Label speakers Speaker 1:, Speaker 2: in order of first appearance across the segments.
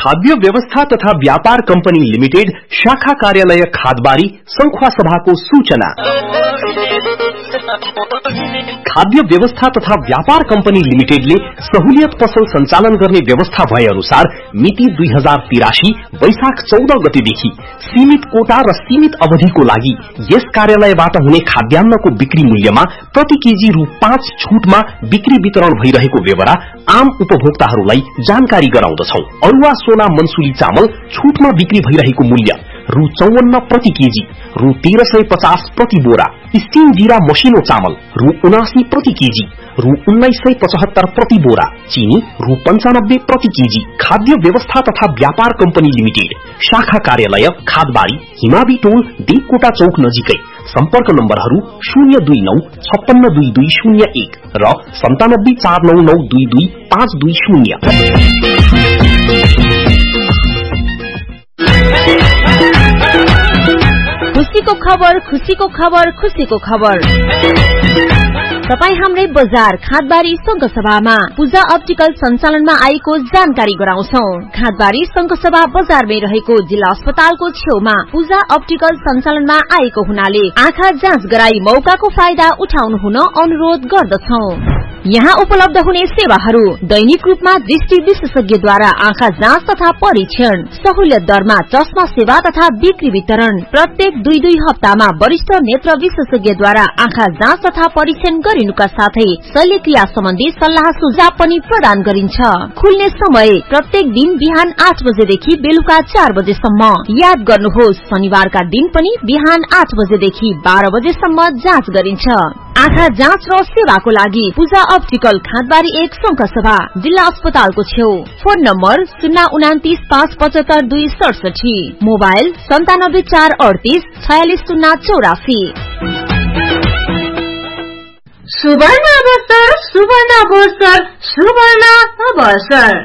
Speaker 1: खाद्य व्यवस्था तथा व्यापार कंपनी लिमिटेड शाखा कार्यालय खादबारी संखुवा सभाको सूचना। खाद्य व्यवस्था तथा व्यापार कंपनी लिमिटेडले सहुलियत पसल सञ्चालन गर्ने व्यवस्था भए अनुसार मिति 2083 वैशाख 14 गतेदेखि सीमित कोटा र सीमित अवधिको लागि यस कार्यालयबाट हुने खाद्यान्नको बिक्री मूल्यमा प्रति केजी रु 5 छूटमा बिक्री वितरण भइरहेको बेहोरा आम उपभोक्ताहरूलाई जानकारी गराउँदछौ। अरुवा सोना मनसुली चामल छूटमा बिक्री भइरहेको मूल्य रु 54 प्रति केजी, रु 1350 प्रति बोरा। स्टीम जीरा मसिनो चामल रु 79 प्रति केजी, रु 1975 प्रति बोरा। चीनी रु 95 प्रति केजी। खाद्य व्यवस्था तथा व्यापार कंपनी लिमिटेड शाखा कार्यालय खादबारी हिमावी टोल देवकोटा चौक नजिकै। सम्पर्क नम्बरहरू 029 562201 र 9749922520।
Speaker 2: खुशीको खबर, खुशीको खबर, खुशीको खबर। तपाई हाम्रै बजार खादबारी संघसभामा पूजा अप्टिकल सञ्चालनमा आएको जानकारी गराउँछौ। खादबारी संघसभा बजारमै रहेको जिल्ला अस्पतालको छेउमा पूजा अप्टिकल सञ्चालनमा आएको हुनाले आँखा जाँच गराई मौकाको फाइदा उठाउनु हुन अनुरोध गर्दछौ। यहाँ उपलब्ध हुने सेवाहरू दैनिक रूपमा दृष्टि विशेषज्ञद्वारा आँखा जाँच तथा परीक्षण, सहुलियत दरमा चस्मा सेवा तथा बिक्री वितरण, प्रत्येक 2-2 हप्तामा वरिष्ठ नेत्र विशेषज्ञद्वारा आँखा जाँच तथा परीक्षण गरिनुका साथै शल्यक्रिया सम्बन्धी सल्लाह सुझाव पनि प्रदान गरिन्छ। खुल्ने समय प्रत्येक दिन बिहान 8 बजेदेखि बेलुका 4 बजेसम्म। याद गर्नुहोस्, शनिबारका दिन पनि बिहान 8 बजेदेखि 12 बजेसम्म जाँच गरिन्छ। आँखा जाँच र सेवाको लागि पूजा अप्टिकल खादबारी 1 संघसभा जिल्ला अस्पतालको छेउ। Phone number 029 575 267, mobile 97 438 46 084।
Speaker 3: सुवर्ण अवसर, सुवर्ण अवसर, सुवर्ण अवसर।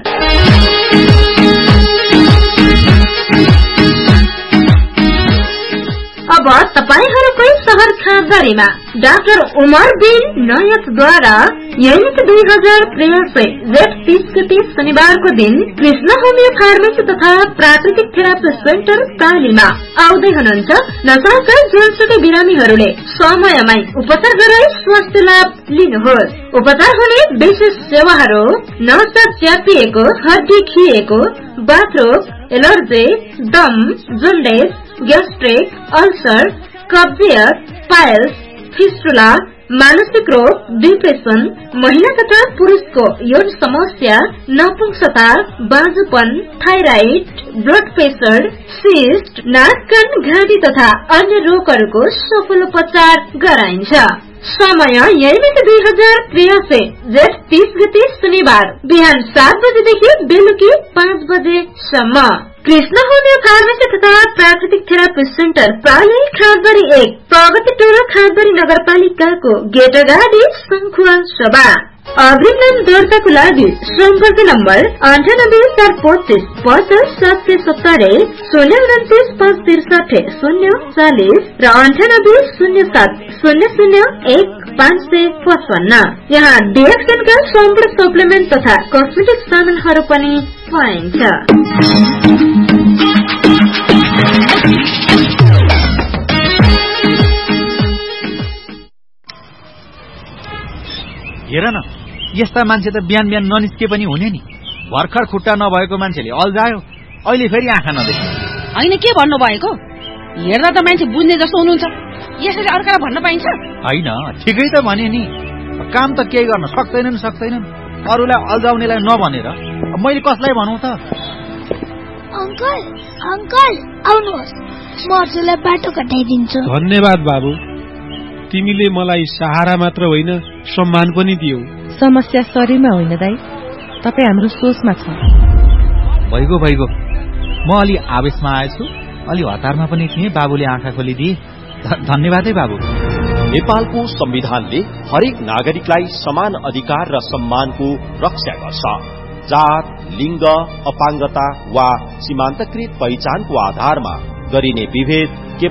Speaker 3: अब तपाईहरुकै शहर खादबारीमा डाक्टर उमर बिन नयतद्वारा यही 2083 जेठ 30 गते शनिबारको दिन कृष्ण होमियो फार्मेसी तथा प्राकृतिक थेरापी सेन्टर कालीमा आउँदै हुनुहुन्छ। नशाका जुनसुकै बिरामीहरूले समयमै उपचार गराई स्वास्थ्य लाभ लिनुहोस्। उपचार हुने विशेष सेवाहरू नसा च्यापिएको, हड्डी खिएको, बाथरोग, एलर्जी, दम, जन्डिस, ग्यास्ट्रिक, अल्सर, कब्जियत, पाइल्स, फिस्टुला, मानसिक रोग, डिप्रेसन, महिला तथा पुरुषको यौन समस्या, नपुंसकता, बाजुपन, थाइराइड, ब्लड प्रेसर, सिस्ट, नाक कान घाँटी तथा अन्य रोगहरूको सफल उपचार गराइन्छ। समय यही 2083 जेठ 30 गते शनिबार बिहान 7 बजेदेखि बेलुकी 5 बजेसम्म। कृष्ण होमियो फार्मेसी तथा प्राकृतिक थेरापी सेन्टर प्राली खादबारी 1 प्रगति टोल खादबारी नगरपालिकाको गेट अगाडि संखुवा सभा। अग्रिम नाम दर्ताको लागि सम्पर्क नम्बर 98 425 50 770 029 563 040 र 98 07 00 1 555। यहाँ डिएक्सन का सम्पूर्ण सप्लिमेन्ट तथा कस्मेटिक सामानहरू पनि पाइन्छ।
Speaker 4: हेर न, यस्ता मान्छे त बिहान बिहान ननिस्के पनि हुने नि। भर्खर खुट्टा नभएको मान्छेले अल्झायो, अहिले फेरि आँखा नदेख्ने।
Speaker 5: होइन, के भन्नु भएको? हेर्दा त मान्छे बुझ्ने जस्तो हुनुहुन्छ, यसरी अर्कालाई भन्न पाइन्छ?
Speaker 4: होइन, ठिकै त भने नि। काम त केही गर्न सक्दैनन्। अरूलाई अल्झाउनेलाई नभनेर मैले कसलाई भनौँ त?
Speaker 6: अंकल आउनुहोस्, म हजुरलाई बाटो कटाइदिन्छु।
Speaker 7: धन्यवाद बाबु, तिमीले मलाई सहारा मात्र होइन सम्मान पनि दियौ।
Speaker 8: समस्या शरीरमा होइन दाइ, तपाई हाम्रो सोचमा छ।
Speaker 4: भइगयो, म अलि आवेशमा आएछु, अलि हतारमा पनि थिएँ। बाबुले आँखा खोलिदिए, धन्यवाद है बाबु।
Speaker 9: नेपालको संविधानले हरेक नागरिकलाई समान अधिकार र सम्मानको रक्षा गर्छ। जात, लिंग, अपाङ्गता वा सीमान्तकृत पहिचानको आधारमा गरिने विभेद